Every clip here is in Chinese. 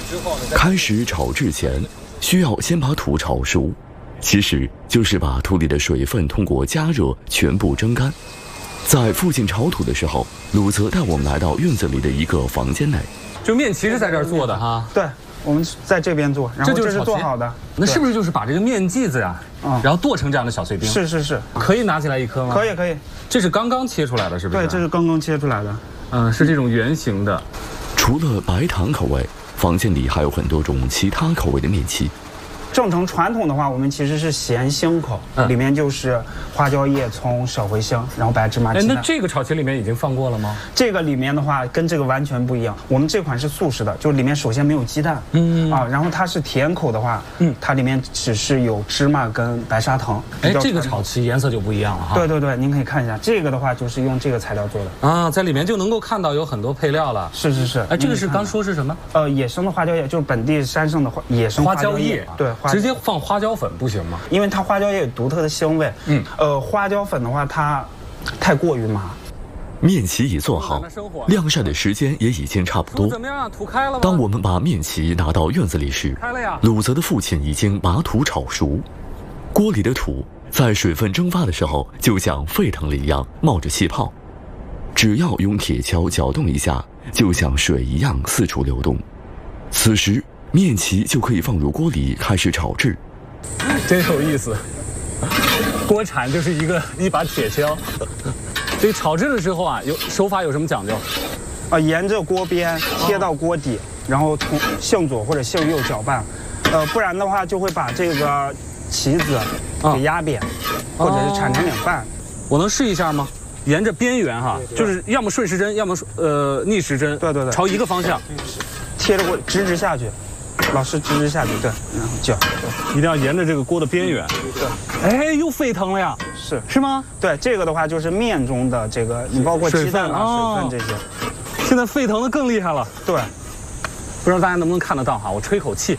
开始炒制前，需要先把土炒熟，其实就是把土里的水分通过加热全部蒸干。在附近炒土的时候，鲁泽带我们来到院子里的一个房间内。 就面旗是在这儿做的哈？ 对，我们在这边做，然后这是做好的。 那是不是就是把这个面剂子呀，然后剁成这样的小碎丁？ 是。 可以拿起来一颗吗？ 可以。 这是刚刚切出来的，是不是？ 对，这是刚刚切出来的。 是这种圆形的。 除了白糖口味，房间里还有很多种其他口味的面旗。 正常传统的话，我们其实是咸腥口，里面就是花椒叶、葱、小茴香，然后白芝麻、鸡蛋。 那这个炒旗里面已经放过了吗？ 这个里面的话跟这个完全不一样。我们这款是素食的，就里面首先没有鸡蛋，然后它是甜口的话，它里面只是有芝麻跟白砂糖。 这个炒旗颜色就不一样了哈。 对，您可以看一下，这个的话就是用这个材料做的在里面就能够看到有很多配料了。 是。 这个是刚说是什么？ 野生的花椒叶，就是本地山上的野生花椒叶。对。 直接放花椒粉不行吗？ 因为它花椒叶有独特的香味。花椒粉的话，它太过于麻。 面旗已做好，晾晒的时间也已经差不多。 怎么样？土开了吗？ 当我们把面旗拿到院子里时， 开了呀。 鲁泽的父亲已经把土炒熟，锅里的土在水分蒸发的时候，就像沸腾了一样冒着气泡。只要用铁锹搅动一下，就像水一样四处流动。此时面旗就可以放入锅里开始炒制。 真有意思，锅铲就是一把铁锹。这炒制的时候啊，手法有什么讲究？ 沿着锅边贴到锅底，然后从向左或者向右搅拌，不然的话就会把这个旗子给压扁，或者是铲成两半。 我能试一下吗？沿着边缘哈，就是要么顺时针，要么逆时针。 对， 朝一个方向， 贴着锅直下去。老师直下去，对，然后搅， 一定要沿着这个锅的边缘。对，又沸腾了呀！是吗？ 对，这个的话就是面中的这个，你包括鸡蛋啊、水分这些， 现在沸腾的更厉害了。 对， 不知道大家能不能看得到哈？我吹口气。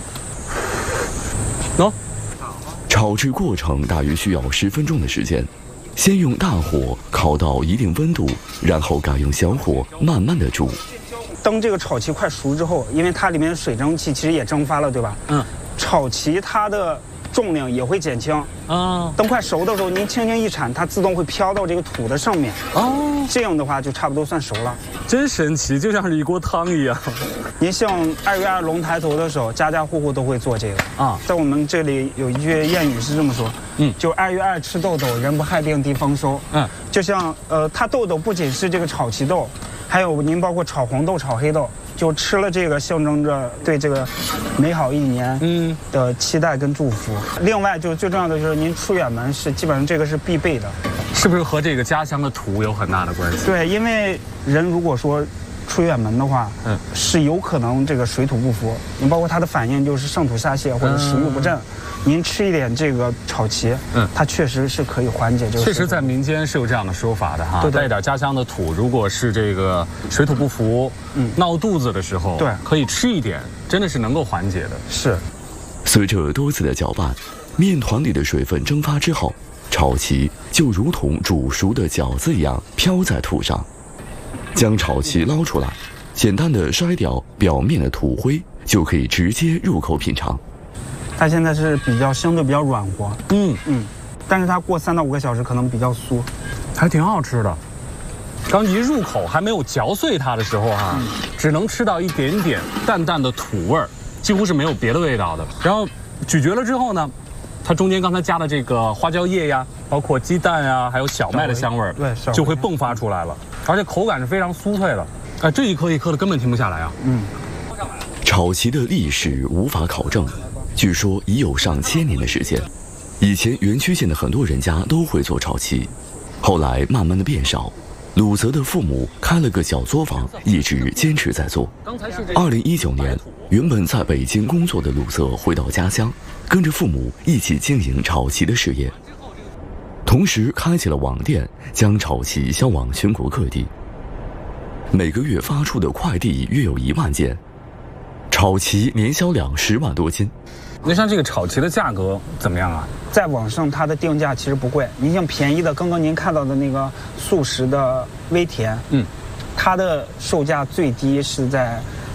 炒制过程大约需要10分钟的时间，先用大火烤到一定温度，然后改用小火慢慢的煮。 当这个炒旗快熟之后，因为它里面的水蒸气其实也蒸发了，对吧？炒旗它的重量也会减轻。等快熟的时候，您轻轻一铲，它自动会飘到这个土的上面。这样的话就差不多算熟了。 真神奇，就像是一锅汤一样。 您像2月2龙抬头的时候，家家户户都会做这个在我们这里有一句谚语是这么说，就2月2吃豆豆，人不害病地丰收。就像它豆豆不仅是这个炒旗豆。还有您包括炒红豆、炒黑豆，就吃了这个，象征着对这个美好一年的期待跟祝福。另外，就最重要的就是您出远门是基本上这个是必备的， 是不是和这个家乡的土有很大的关系？ 对，因为人如果说出远门的话，是有可能这个水土不服，你包括它的反应就是上吐下泻或者食欲不振。您吃一点这个炒旗，它确实是可以缓解这个。 确实，在民间是有这样的说法的哈。带一点家乡的土，如果是这个水土不服、闹肚子的时候，可以吃一点，真的是能够缓解的。 是。 随着多次的搅拌，面团里的水分蒸发之后，炒旗就如同煮熟的饺子一样飘在土上。将炒旗捞出来，简单的筛掉表面的土灰，就可以直接入口品尝。 它现在是相对比较软和，但是它过3到5个小时可能比较酥， 还挺好吃的。刚一入口还没有嚼碎它的时候只能吃到一点点淡淡的土味儿，几乎是没有别的味道的。然后咀嚼了之后呢，它中间刚才加的这个花椒叶呀，包括鸡蛋呀，还有小麦的香味儿，就会迸发出来了，而且口感是非常酥脆的。这一颗一颗的根本停不下来啊。 炒旗的历史无法考证。据说已有上千年的时间，以前园区县的很多人家都会做炒旗，后来慢慢的变少。鲁泽的父母开了个小作坊，一直坚持在做。2019年，原本在北京工作的鲁泽回到家乡，跟着父母一起经营炒旗的事业，同时开启了网店，将炒旗销往全国各地。每个月发出的快递约有1万件，炒旗年销量10万多斤。 那像这个炒旗的价格怎么样啊？ 在网上它的定价其实不贵，您像便宜的，刚刚您看到的那个素食的微甜，它的售价最低是在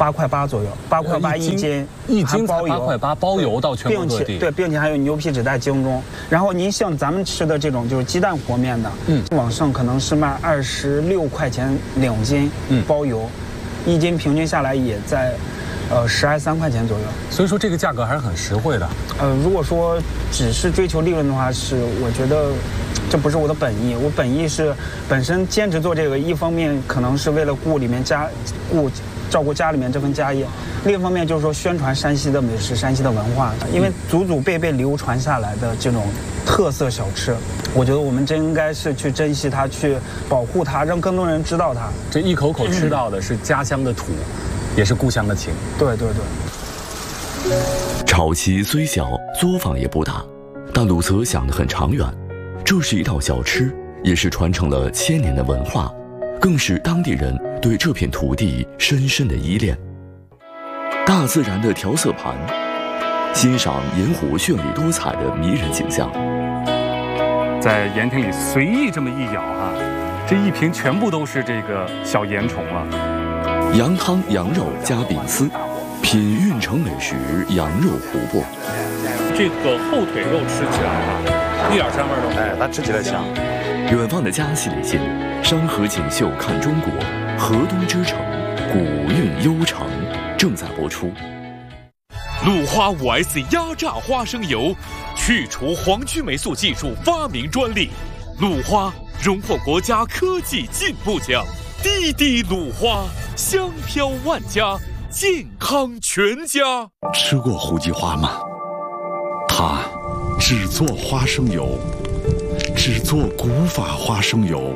8块8左右，8块8一斤， 一斤包邮 8块8包邮到全国各地。 对，并且还有牛皮纸袋京中。然后您像咱们吃的这种就是鸡蛋和面的，网上可能是卖26块钱2斤，包邮，一斤平均下来也在12、13块钱左右。 所以说这个价格还是很实惠的。 如果说只是追求利润的话，我觉得。这不是我的本意，我本意是本身坚持做这个，一方面可能是为了照顾家里面这份家业，另一方面就是说宣传山西的美食、山西的文化，因为祖祖辈辈流传下来的这种特色小吃，我觉得我们真应该是去珍惜它，去保护它，让更多人知道它。 这一口口吃到的是家乡的土，也是故乡的情。 对对对。 炒旗虽小，作坊也不大，但鲁泽想得很长远。这是一道小吃，也是传承了1000年的文化，更是当地人对这片土地深深的依恋。大自然的调色盘，欣赏盐湖绚丽多彩的迷人景象。 在盐田里随意这么一舀这一瓶全部都是这个小盐虫了。 羊汤羊肉加饼丝，品运城美食羊肉琥珀。 这个后腿肉吃起来一点膻味都没有， 它吃起来香。 远方的家系列线《山河锦绣看中国》，河东之城，古韵悠长，正在播出。 鲁花5S 压榨花生油，去除黄曲霉素技术发明专利，鲁花荣获国家科技进步奖。滴滴鲁花，香飘万家，健康全家。 吃过胡姬花吗？它只做花生油，只做古法花生油。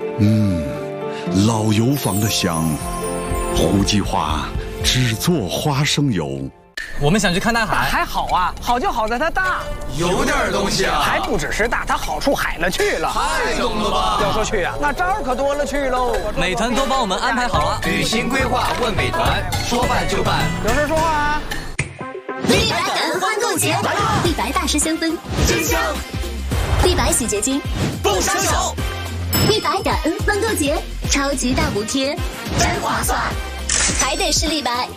老油坊的香。胡姬花只做花生油。 我们想去看大海， 还好啊，好就好在它大， 有点东西啊， 还不只是大，它好处海了去了， 太懂了吧？ 要说去啊，那招儿可多了去喽。 美团都帮我们安排好了，旅行规划问美团，说办就办。 有事说话啊。 立白感恩欢购节，立白大师香氛真香，立白洗洁精不伤手， 立白感恩欢购节，超级大补贴，真划算，还得是立白。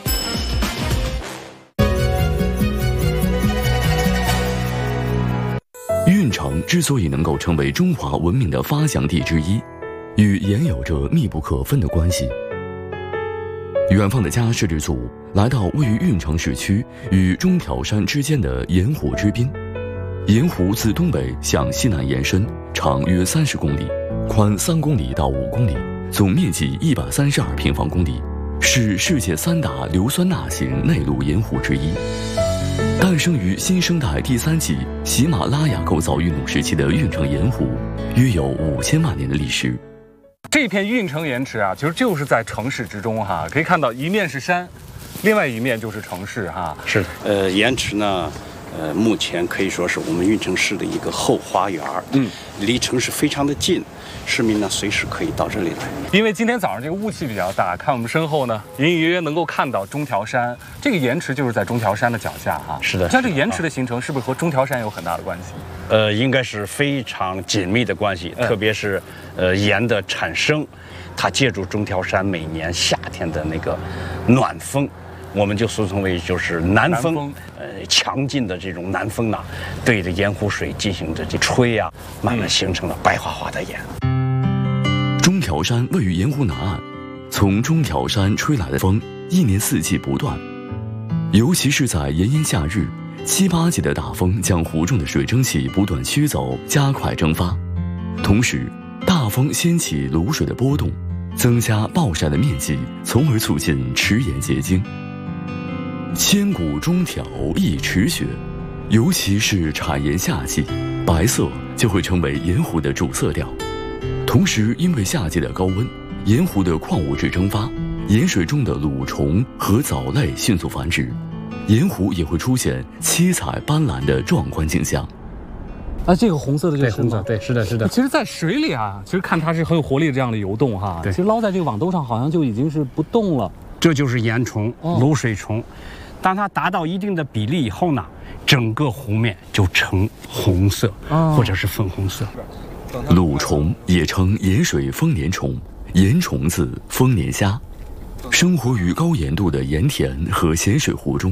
运城之所以能够成为中华文明的发祥地之一，与盐有着密不可分的关系。远方的家摄制组来到位于运城市区与中条山之间的盐湖之滨。盐湖自东北向西南延伸，长约30公里，宽3公里到5公里，总面积132平方公里，是世界3大硫酸钠型内陆盐湖之一。诞生于新生代第3纪喜马拉雅构造运动时期的运城盐湖，约有5000万年的历史。 这片运城盐池其实就是在城市之中可以看到一面是山，另外一面就是城市是的，盐池呢，目前可以说是我们运城市的一个后花园，离城市非常的近，市民呢随时可以到这里来。 因为今天早上这个雾气比较大，看我们身后呢，隐隐约约能够看到中条山，这个盐池就是在中条山的脚下是的， 像这个盐池的形成，是不是和中条山有很大的关系？ 应该是非常紧密的关系，特别是盐的产生，它借助中条山每年夏天的那个暖风，我们就俗称为就是南风，强劲的这种南风呢，对着盐湖水进行着这吹慢慢形成了白花花的盐。 中条山位于盐湖南岸，从中条山吹来的风一年四季不断，尤其是在炎炎夏日，7、8级的大风将湖中的水蒸气不断驱走，加快蒸发。同时，大风掀起卤水的波动，增加暴晒的面积，从而促进池盐结晶。千古中条一池雪，尤其是产盐夏季，白色就会成为盐湖的主色调。同时，因为夏季的高温，盐湖的矿物质蒸发，盐水中的蠕虫和藻类迅速繁殖，盐湖也会出现七彩斑斓的壮观景象。 这个红色的就是吗？ 对，是的，是的。 其实，在水里其实看它是很有活力的这样的游动对，其实捞在这个网兜上，好像就已经是不动了。 这就是盐虫、卤水虫。当它达到一定的比例以后呢，整个湖面就呈红色，或者是粉红色。 卤虫也称盐水丰年虫、盐虫子、丰年虾。 生活于高盐度的盐田和咸水湖中。